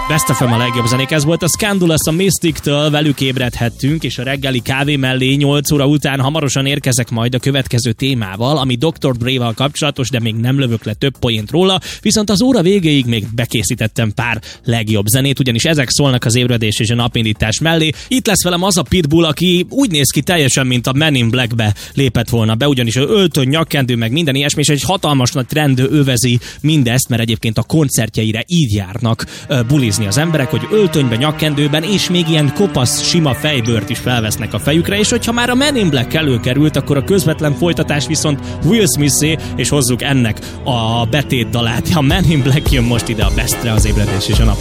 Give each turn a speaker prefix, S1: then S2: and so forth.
S1: Best FM a legjobb zenék, ez volt a Scandalous a Mystic-től, velük ébredhettünk, és a reggeli kávé mellé 8 óra után hamarosan érkezek majd a következő témával, ami Dr. Dre-val kapcsolatos, de még nem lövök le több poént róla, viszont az óra végéig még bekészítettem pár legjobb zenét, ugyanis ezek szólnak az ébredés és a napindítás mellé. Itt lesz velem az a Pitbull, aki úgy néz ki teljesen, mint a Men in Black-be lépett volna be, ugyanis öltöny, nyakkendő, meg minden ilyesmi, és egy hatalmas nagy trend övezi mindezt, mert egyébként a koncertjeire így járnak bulizni az emberek, hogy öltönyben, nyakkendőben és még ilyen kopasz, sima fejbőrt is felvesznek a fejükre, és hogyha már a Men in Black előkerült, akkor a közvetlen folytatás viszont Will Smith-é, és hozzuk ennek a betétdalát. A Men in Black jön most ide a Bestre, az ébredés és a nap.